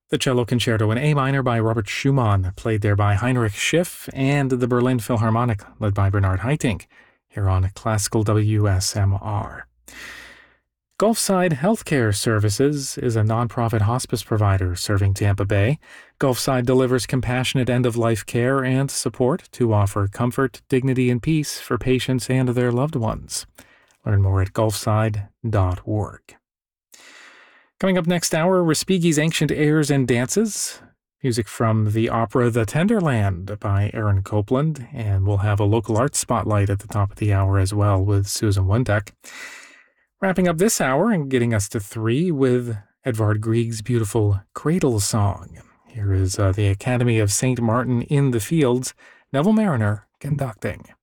The Cello Concerto in A minor by Robert Schumann, played there by Heinrich Schiff, and the Berlin Philharmonic, led by Bernard Haitink, here on Classical WSMR. Gulfside Healthcare Services is a nonprofit hospice provider serving Tampa Bay. Gulfside delivers compassionate end-of-life care and support to offer comfort, dignity, and peace for patients and their loved ones. Learn more at gulfside.org. Coming up next hour, Respighi's Ancient Airs and Dances, music from the opera The Tenderland by Aaron Copland, and we'll have a local arts spotlight at the top of the hour as well with Susan Windeck. Wrapping up this hour and getting us to 3 with Edvard Grieg's beautiful Cradle Song. Here is the Academy of St. Martin in the Fields, Neville Mariner conducting.